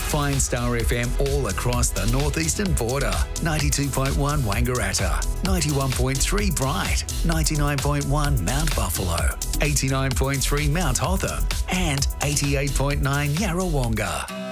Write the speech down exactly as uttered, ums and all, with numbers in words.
Find Star F M all across the northeastern border. ninety-two point one Wangaratta, ninety-one point three Bright, ninety-nine point one Mount Buffalo, eighty-nine point three Mount Hotham, and eighty-eight point nine Yarrawonga.